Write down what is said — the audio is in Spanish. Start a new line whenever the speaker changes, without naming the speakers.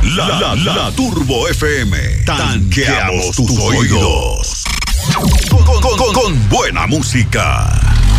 La Turbo FM. Tanqueamos tus oídos. Con buena música.